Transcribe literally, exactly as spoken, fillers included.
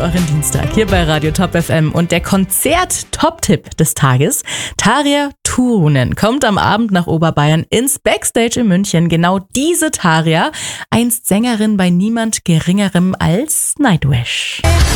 euren Dienstag hier bei Radio Top F M. Und der Konzert-Top-Tipp des Tages: Tarja Turunen kommt am Abend nach Oberbayern ins Backstage in München. Genau diese Tarja, einst Sängerin bei niemand Geringerem als Nightwish.